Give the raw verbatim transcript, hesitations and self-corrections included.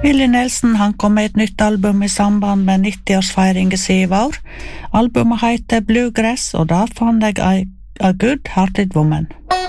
Willie Nelson han kom med et nytt album i samband med nitti-årsfeiringen sin i år. Albumet heter Bluegrass, og da fant jeg A, A Good Hearted Woman.